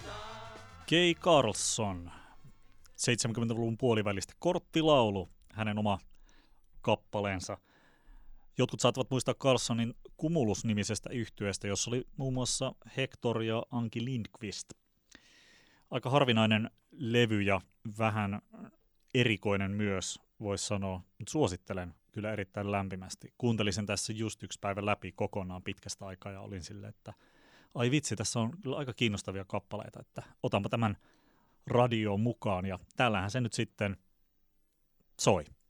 Kay Carlson, 70-luvun puolivälistä korttilaulu, hänen oma kappaleensa. Jotkut saattavat muistaa Carlsonin Cumulus-nimisestä yhtyeestä, jossa oli muun muassa Hector ja Anki Lindqvist. Aika harvinainen levy ja vähän erikoinen myös, voisi sanoa, mutta suosittelen kyllä erittäin lämpimästi. Kuuntelin sen tässä just yksi päivä läpi kokonaan pitkästä aikaa ja olin silleen, että ai vitsi, tässä on kyllä aika kiinnostavia kappaleita, että otanpa tämän radioon mukaan ja täällähän se nyt sitten soi.